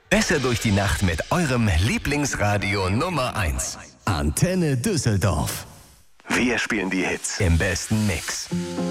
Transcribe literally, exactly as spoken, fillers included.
Besser durch die Nacht mit eurem Lieblingsradio Nummer eins. Antenne Düsseldorf. Wir spielen die Hits im besten Mix.